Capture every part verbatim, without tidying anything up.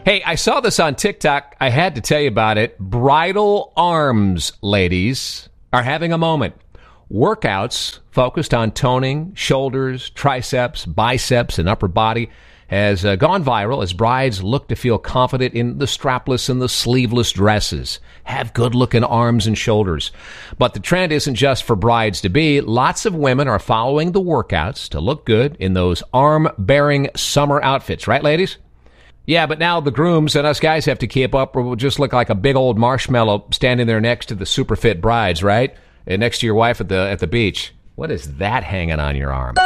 Hey, I saw this on TikTok. I had to tell you about it. Bridal Arms ladies are having a moment. Workouts focused on toning shoulders, triceps, biceps, and upper body has uh, gone viral as brides look to feel confident in the strapless and the sleeveless dresses, have good-looking arms and shoulders. But the trend isn't just for brides to be. Lots of women are following the workouts to look good in those arm-bearing summer outfits. Right, ladies? Yeah, but now the grooms and us guys have to keep up or we'll just look like a big old marshmallow standing there next to the super fit brides, right? And next to your wife at the at the beach. What is that hanging on your arm?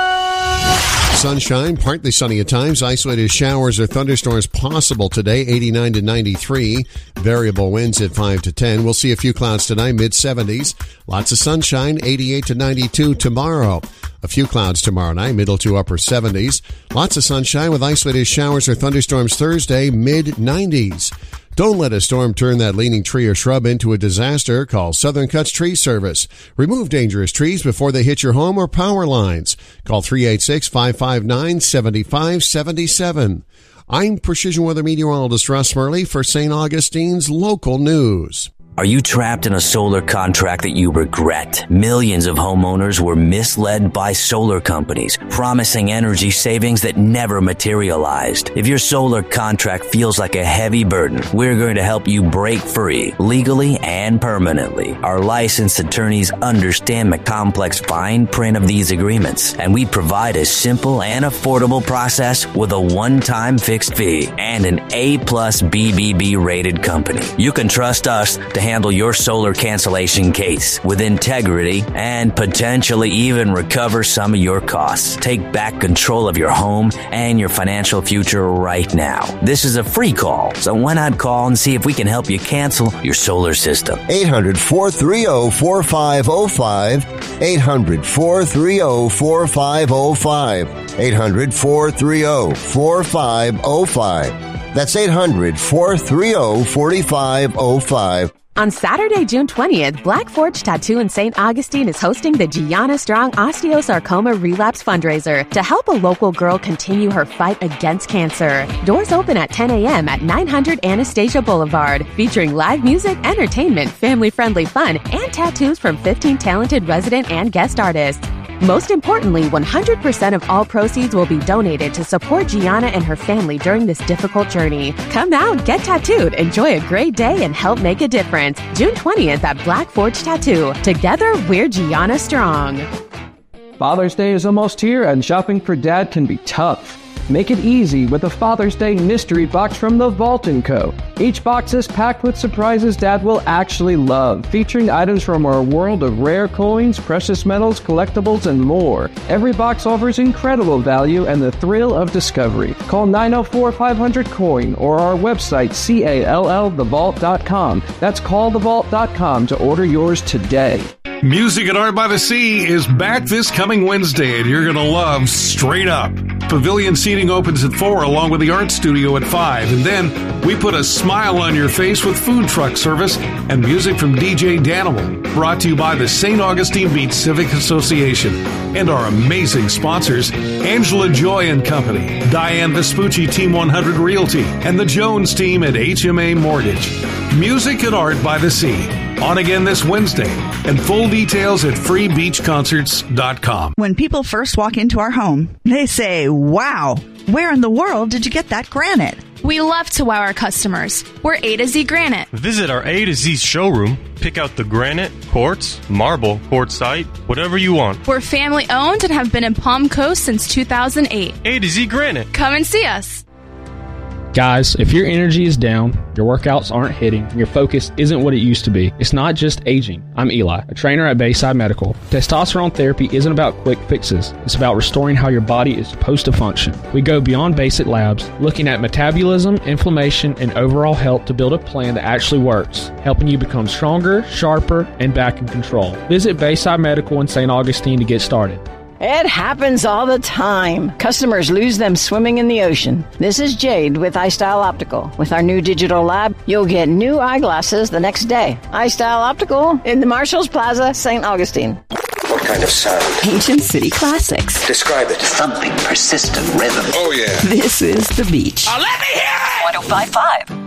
Sunshine, partly sunny at times. Isolated showers or thunderstorms possible today, eighty-nine to ninety-three. Variable winds at five to ten. We'll see a few clouds tonight, mid-seventies. Lots of sunshine, eighty-eight to ninety-two tomorrow. A few clouds tomorrow night, middle to upper seventies. Lots of sunshine with isolated showers or thunderstorms Thursday, mid-nineties. Don't let a storm turn that leaning tree or shrub into a disaster. Call Southern Cuts Tree Service. Remove dangerous trees before they hit your home or power lines. Call three eight six, five five nine, seven five seven seven. I'm Precision Weather Meteorologist Russ Murley for Saint Augustine's Local News. Are you trapped in a solar contract that you regret? Millions of homeowners were misled by solar companies, promising energy savings that never materialized. If your solar contract feels like a heavy burden, we're going to help you break free, legally and permanently. Our licensed attorneys understand the complex fine print of these agreements, and we provide a simple and affordable process with a one-time fixed fee and an A-plus B B B rated company. You can trust us to handle your solar cancellation case with integrity and potentially even recover some of your costs. Take back control of your home and your financial future right now. This is a free call, so why not call and see if we can help you cancel your solar system? eight hundred, four three zero, four five zero five. eight hundred, four three zero, four five zero five. eight hundred, four three zero, four five zero five. That's eight hundred, four three zero, four five zero five. On Saturday, June twentieth, Black Forge Tattoo in Saint Augustine is hosting the Gianna Strong Osteosarcoma Relapse Fundraiser to help a local girl continue her fight against cancer. Doors open at ten a.m. at nine hundred Anastasia Boulevard, featuring live music, entertainment, family-friendly fun, and tattoos from fifteen talented resident and guest artists. Most importantly, one hundred percent of all proceeds will be donated to support Gianna and her family during this difficult journey. Come out, get tattooed, enjoy a great day, and help make a difference. June twentieth at Black Forge Tattoo. Together, we're Gianna Strong. Father's Day is almost here, and shopping for Dad can be tough. Make it easy with a Father's Day mystery box from The Vault and Co. Each box is packed with surprises Dad will actually love, featuring items from our world of rare coins, precious metals, collectibles, and more. Every box offers incredible value and the thrill of discovery. Call nine oh four, five hundred, COIN or our website, C A L L the vault dot com. That's call the vault dot com to order yours today. Music at Art by the Sea is back this coming Wednesday, and you're going to love Straight Up. Pavilion seating opens at four, along with the art studio at five. And then we put a smile on your face with food truck service and music from D J Danimal. Brought to you by the Saint Augustine Beach Civic Association and our amazing sponsors, Angela Joy and Company, Diane Vespucci, Team one hundred Realty, and the Jones team at H M A Mortgage. Music and Art by the Sea. On again this Wednesday, and full details at free beach concerts dot com. When people first walk into our home, they say, wow, where in the world did you get that granite? We love to wow our customers. We're A to Z Granite. Visit our A to Z showroom. Pick out the granite, quartz, marble, quartzite, whatever you want. We're family owned and have been in Palm Coast since two thousand eight. A to Z Granite. Come and see us. Guys, if your energy is down, your workouts aren't hitting, and your focus isn't what it used to be, it's not just aging. I'm Eli, a trainer at Bayside Medical. Testosterone therapy isn't about quick fixes. It's about restoring how your body is supposed to function. We go beyond basic labs, looking at metabolism, inflammation, and overall health to build a plan that actually works, helping you become stronger, sharper, and back in control. Visit Bayside Medical in Saint Augustine to get started. It happens all the time. Customers lose them swimming in the ocean. This is Jade with iStyle Optical. With our new digital lab, you'll get new eyeglasses the next day. iStyle Optical in the Marshalls Plaza, Saint Augustine. kind of sound. Ancient city classics. Describe it. Thumping, persistent rhythm. Oh, yeah. This is The Beach. Oh, let me hear it! one oh five point five